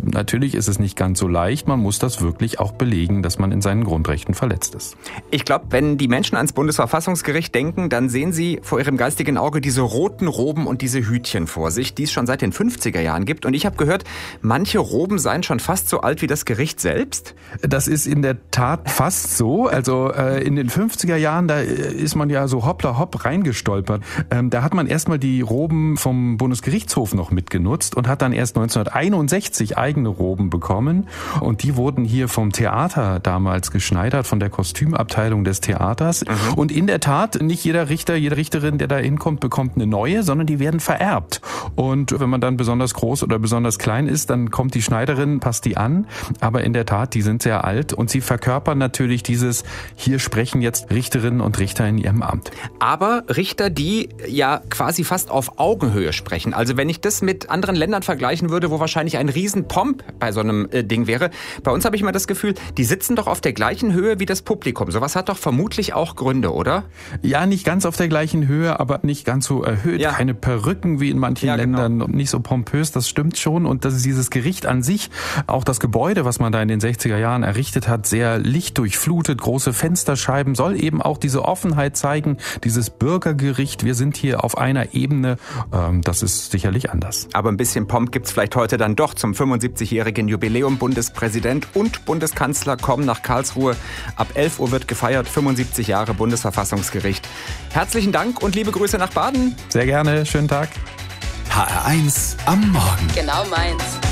natürlich ist es nicht ganz so leicht. Man muss das wirklich auch belegen, dass man in seinen Grundrechten verletzt ist. Ich glaube, wenn die Menschen ans Bundesverfassungsgericht denken, dann sehen sie vor ihrem geistigen Auge diese roten Roben und diese Hütchen vor sich, die es schon seit den 50er Jahren gibt. Und ich habe gehört, manche Roben seien schon fast so alt wie das Gericht selbst. Das ist in der Tat fast so. Also in den 50er Jahren, da ist man ja so hoppla hopp reingestolpert. Da hat man erstmal die Roben vom Bundesgerichtshof noch mitgenutzt und hat dann erst 1961 eigene Roben bekommen. Und die wurden hier vom Theater damals geschneidert, von der Kostümabteilung des Theaters. Und in der Tat, nicht jeder Richter, jede Richterin, der da hinkommt, bekommt eine neue, sondern die werden vererbt. Und wenn man dann besonders groß oder besonders klein ist, dann kommt die Schneiderin, passt die an. Aber in der Tat, die sind sehr alt und sie verkörpern natürlich dieses, hier sprechen jetzt Richterinnen und Richter in ihrem Amt. Aber Richter, die ja quasi fast auf Augenhöhe sprechen. Also wenn ich das mit anderen Ländern vergleichen würde, wo wahrscheinlich ein Riesenpomp bei so einem Ding wäre. Bei uns habe ich immer das Gefühl, die sitzen doch auf der gleichen Höhe wie das Publikum. Sowas hat doch vermutlich auch Gründe, oder? Ja, nicht ganz auf der gleichen Höhe, aber nicht ganz so erhöht. Ja. Keine Perücken wie in manchen Ländern und nicht so pompös, das stimmt schon. Und das ist dieses Gericht an sich, auch das Gebäude, was man da in den 60er Jahren errichtet hat, sehr lichtdurchflutet, große Fensterscheiben, soll eben auch diese Offenheit zeigen, dieses Bürgergericht. Wir sind hier auf einer Ebene, das ist sicherlich anders. Aber ein bisschen Pomp gibt's vielleicht heute dann doch zum 75-jährigen Jubiläum. Bundespräsident und Bundeskanzler kommen nach Karlsruhe. Ab 11 Uhr wird gefeiert, 75 Jahre Bundesverfassungsgericht. Herzlichen Dank und liebe Grüße nach Baden. Sehr gerne, schönen Tag. HR1 am Morgen. Genau meins.